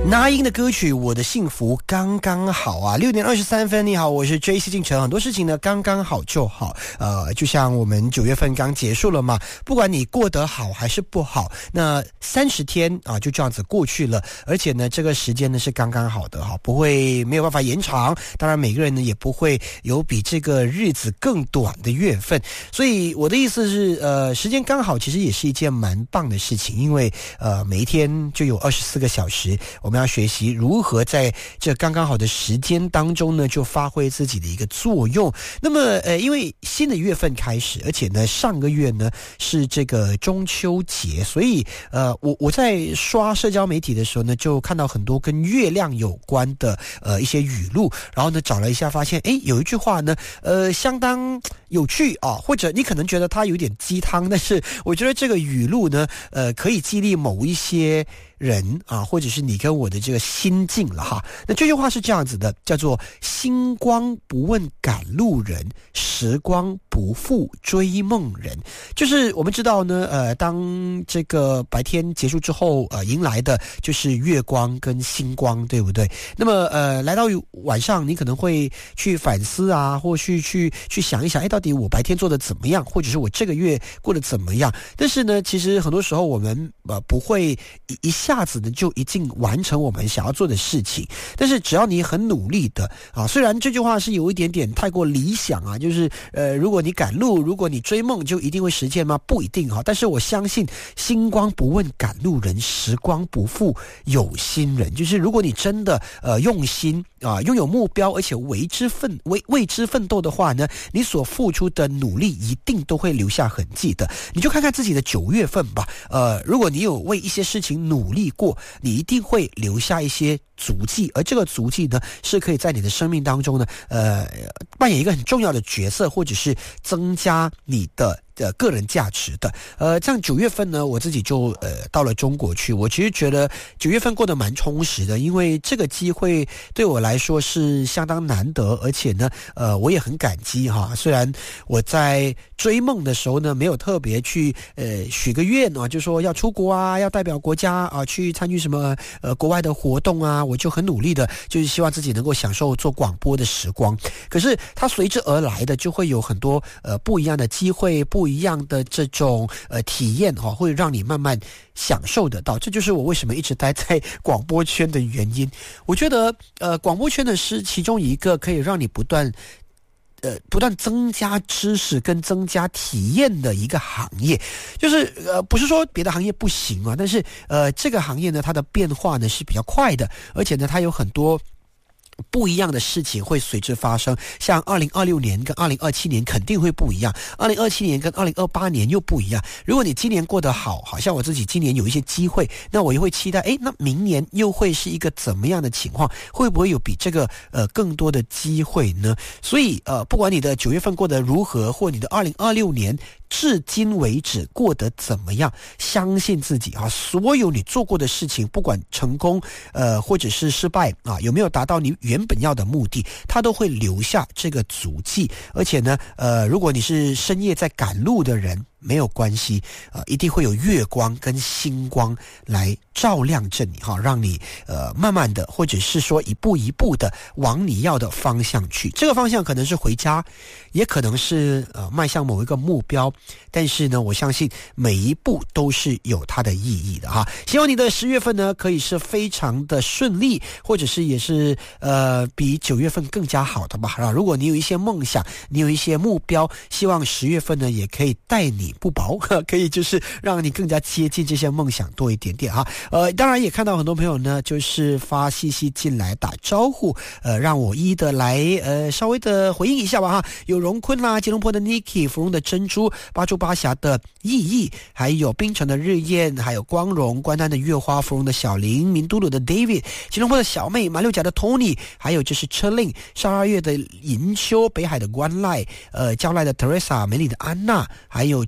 那英的歌曲《我的幸福刚刚好》啊，6点23分，你好，我是 JC 进城。很多事情呢，刚刚好就好。就像我们9月份刚结束了嘛，不管你过得好还是不好，那30天啊就这样子过去了，而且呢，这个时间呢是刚刚好的哈，不会没有办法延长。当然，每个人呢也不会有比这个日子更短的月份。所以我的意思是，时间刚好其实也是一件蛮棒的事情，因为每一天就有24个小时，我们要学习如何在这刚刚好的时间当中呢，就发挥自己的一个作用。那么因为新的月份开始，而且呢上个月呢是这个中秋节，所以我在刷社交媒体的时候呢，就看到很多跟月亮有关的一些语录，然后呢找了一下，发现有一句话呢相当有趣啊，或者你可能觉得它有点鸡汤，但是我觉得这个语录呢可以激励某一些人啊，或者是你跟我的这个心境了哈。那这句话是这样子的，叫做星光不问赶路人，时光不负追梦人。就是我们知道呢当这个白天结束之后迎来的就是月光跟星光，对不对？那么来到晚上，你可能会去反思啊，或去想一想，到底我白天做的怎么样，或者是我这个月过得怎么样。但是呢，其实很多时候我们不会一下子呢就一定完成我们想要做的事情，但是只要你很努力的啊，虽然这句话是有一点点太过理想啊，就是如果你赶路，如果你追梦，就一定会实现吗？不一定哈。但是我相信星光不问赶路人，时光不负有心人。就是如果你真的用心啊，拥有目标，而且为之奋斗的话呢，你所付出的努力一定都会留下痕迹的。你就看看自己的9月份吧，如果你有为一些事情努力过，你一定会留下一些足迹，而这个足迹呢，是可以在你的生命当中呢，扮演一个很重要的角色，或者是增加你的个人价值的。这样9月份呢，我自己就到了中国去。我其实觉得9月份过得蛮充实的，因为这个机会对我来说是相当难得，而且呢我也很感激哈。虽然我在追梦的时候呢，没有特别去许个愿啊，就说要出国啊，要代表国家啊去参与什么国外的活动啊，我就很努力的，就是希望自己能够享受做广播的时光。可是它随之而来的就会有很多不一样的机会，不一样的这种体验哈，会让你慢慢享受得到。这就是我为什么一直待在广播圈的原因。我觉得广播圈呢是其中一个可以让你不断增加知识跟增加体验的一个行业。就是不是说别的行业不行啊，但是这个行业呢，它的变化呢是比较快的，而且呢它有很多不一样的事情会随之发生。像2026年跟2027年肯定会不一样，2027年跟2028年又不一样。如果你今年过得好，好像我自己今年有一些机会，那我也会期待那明年又会是一个怎么样的情况，会不会有比这个更多的机会呢？所以不管你的9月份过得如何，或你的2026年至今为止过得怎么样，相信自己啊，所有你做过的事情，不管成功或者是失败啊，有没有达到你原本要的目的，它都会留下这个足迹。而且呢如果你是深夜在赶路的人，没有关系一定会有月光跟星光来照亮着你哈，让你慢慢的，或者是说一步一步的往你要的方向去。这个方向可能是回家，也可能是迈向某一个目标，但是呢我相信每一步都是有它的意义的哈。希望你的10月份呢可以是非常的顺利，或者是也是比9月份更加好的吧。如果你有一些梦想，你有一些目标，希望10月份呢也可以带你不薄，可以就是让你更加接近这些梦想多一点点哈。当然也看到很多朋友呢就是发信息进来打招呼，让我一一的来稍微的回应一下吧哈。有荣坤啦，吉隆坡的 Niki， 芙蓉的珍珠，巴珠巴峡的意义，还有槟城的日燕，还有光荣，关丹的月花，芙蓉的小林，明都鲁的 David， 吉隆坡的小妹，马六甲的 Tony， 还有就是车令，12月的银秋，北海的关赖，蕉赖的 Teresa， 美丽的安娜，还有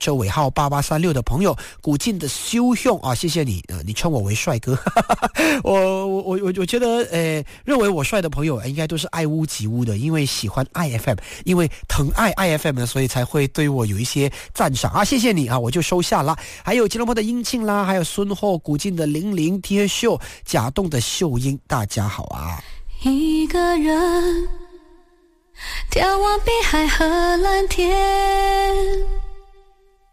车尾号8836的朋友，古晋的修兄啊，谢谢你，你称我为帅哥。我觉得认为我帅的朋友应该都是爱屋及乌的，因为喜欢爱 FM， 因为疼爱爱 FM 呢，所以才会对我有一些赞赏啊，谢谢你啊，我就收下了。还有吉隆坡的英庆啦，还有孙后、古晋的00 T 秀、甲洞的秀英，大家好啊。 一个人眺望碧海和蓝天，